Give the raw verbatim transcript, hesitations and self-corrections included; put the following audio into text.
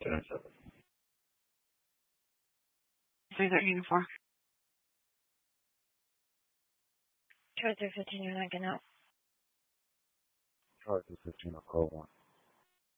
three thirteen to four. Charlie three fifteen, you're not getting out. Charlie three fifteen, I'll call one.